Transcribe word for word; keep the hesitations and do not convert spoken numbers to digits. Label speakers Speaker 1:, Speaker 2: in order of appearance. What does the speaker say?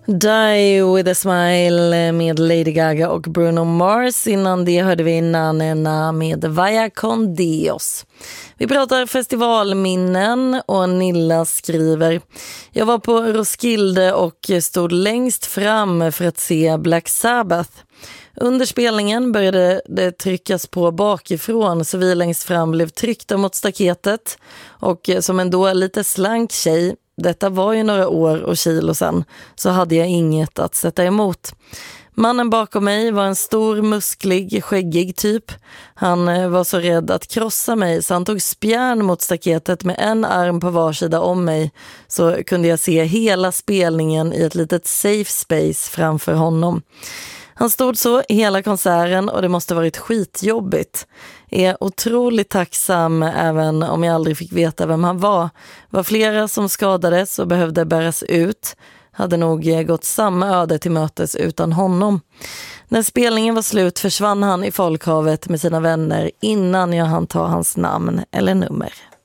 Speaker 1: Die with a smile med Lady Gaga och Bruno Mars. Innan det hörde vi Nanena med Vaya con Dios. Vi pratar festivalminnen och Nilla skriver: jag var på Roskilde och stod längst fram för att se Black Sabbath. Under spelningen började det tryckas på bakifrån så vi längst fram blev tryckta mot staketet, och som en då lite slank tjej, detta var ju några år och kilo sedan, så hade jag inget att sätta emot. Mannen bakom mig var en stor, musklig, skäggig typ. Han var så rädd att krossa mig så han tog spjärn mot staketet med en arm på var sida om mig, så kunde jag se hela spelningen i ett litet safe space framför honom. Han stod så hela konserten och det måste varit skitjobbigt. Är otroligt tacksam även om jag aldrig fick veta vem han var. Var flera som skadades och behövde bäras ut. Hade nog gått samma öde till mötes utan honom. När spelningen var slut försvann han i folkhavet med sina vänner innan jag hann ta hans namn eller nummer.